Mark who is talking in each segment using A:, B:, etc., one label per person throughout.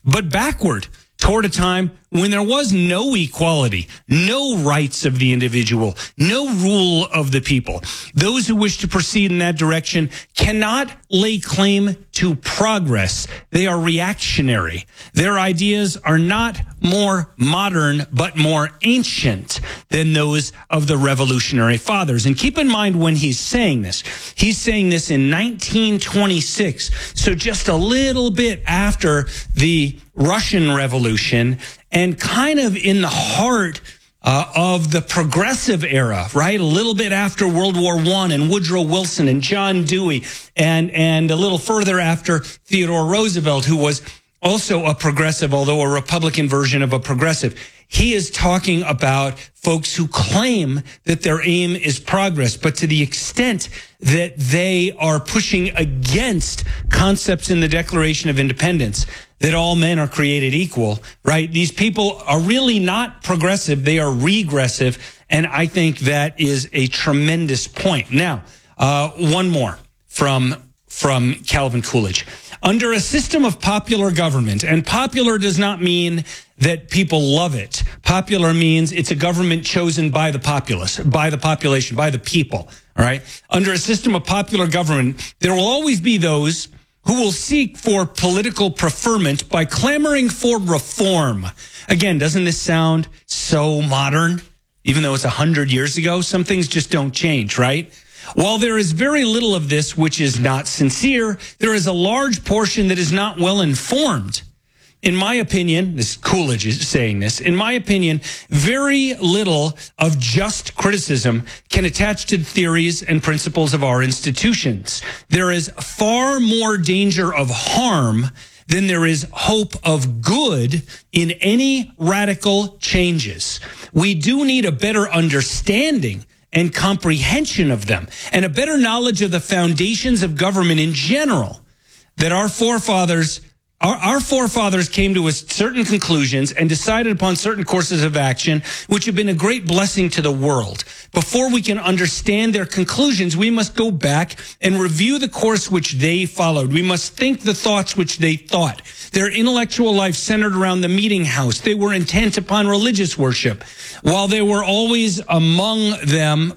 A: but backward toward a time when there was no equality, no rights of the individual, no rule of the people. Those who wish to proceed in that direction cannot lay claim to progress. They are reactionary. Their ideas are not more modern, but more ancient than those of the revolutionary fathers. And keep in mind when he's saying this in 1926. So just a little bit after the Russian Revolution, and kind of in the heart of the progressive era, right? A little bit after World War I and Woodrow Wilson and John Dewey, and a little further after Theodore Roosevelt, who was also a progressive, although a Republican version of a progressive. He is talking about folks who claim that their aim is progress, but to the extent that they are pushing against concepts in the Declaration of Independence, that all men are created equal, right? These people are really not progressive. They are regressive. And I think that is a tremendous point. Now, one more from Calvin Coolidge. Under a system of popular government, and popular does not mean that people love it. Popular means it's a government chosen by the populace, by the population, by the people, all right? Under a system of popular government, there will always be those who will seek for political preferment by clamoring for reform. Again, doesn't this sound so modern? Even though it's 100 years ago, some things just don't change, right? While there is very little of this which is not sincere, there is a large portion that is not well informed. In my opinion, this Coolidge is saying this, in my opinion, very little of just criticism can attach to the theories and principles of our institutions. There is far more danger of harm than there is hope of good in any radical changes. We do need a better understanding and comprehension of them, and a better knowledge of the foundations of government in general, that our forefathers came to certain conclusions and decided upon certain courses of action, which have been a great blessing to the world. Before we can understand their conclusions, we must go back and review the course which they followed. We must think the thoughts which they thought. Their intellectual life centered around the meeting house. They were intent upon religious worship. While there were always among them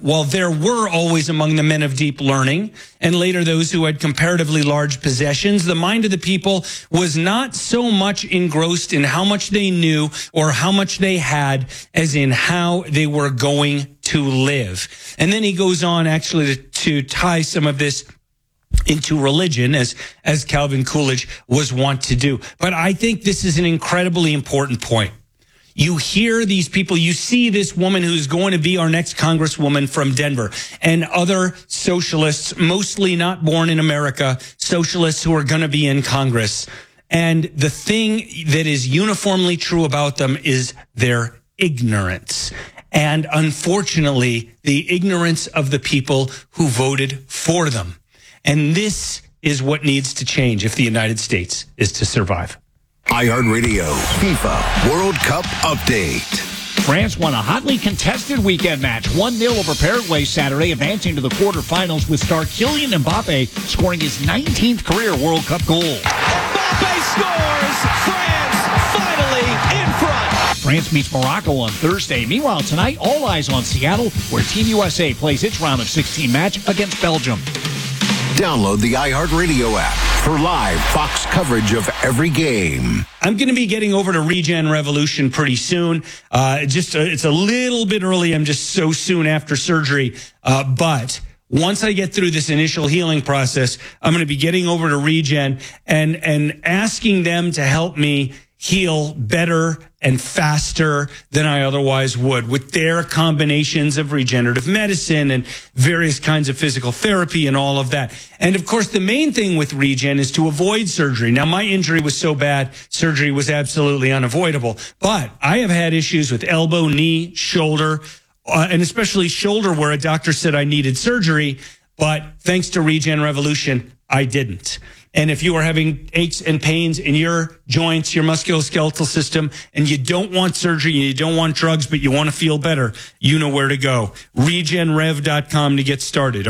A: the men of deep learning, and later those who had comparatively large possessions, the mind of the people was not so much engrossed in how much they knew or how much they had as in how they were going to live. And then he goes on actually to tie some of this into religion, as Calvin Coolidge was wont to do. But I think this is an incredibly important point. You hear these people, you see this woman who's going to be our next congresswoman from Denver, and other socialists, mostly not born in America, socialists who are going to be in Congress. And the thing that is uniformly true about them is their ignorance. And unfortunately, the ignorance of the people who voted for them. And this is what needs to change if the United States is to survive.
B: iHeartRadio FIFA World Cup Update.
C: France won a hotly contested weekend match, 1-0 over Paraguay Saturday, advancing to the quarterfinals with star Kylian Mbappe scoring his 19th career World Cup goal.
D: Mbappe scores! France finally in front!
C: France meets Morocco on Thursday. Meanwhile, tonight, all eyes on Seattle, where Team USA plays its round of 16 match against Belgium.
B: Download the iHeartRadio app for live Fox coverage of every game.
A: I'm going to be getting over to Regen Revolution pretty soon. It's a little bit early. I'm just so soon after surgery. But once I get through this initial healing process, I'm going to be getting over to Regen and asking them to help me heal better and faster than I otherwise would with their combinations of regenerative medicine and various kinds of physical therapy and all of that. And of course, the main thing with Regen is to avoid surgery. Now, my injury was so bad, surgery was absolutely unavoidable. But I have had issues with elbow, knee, shoulder, and especially shoulder where a doctor said I needed surgery. But thanks to Regen Revolution, I didn't. And if you are having aches and pains in your joints, your musculoskeletal system, and you don't want surgery and you don't want drugs, but you want to feel better, you know where to go. RegenRev.com to get started.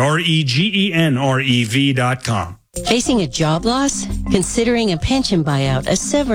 A: RegenRev.com.
E: Facing a job loss? Considering a pension buyout, a severance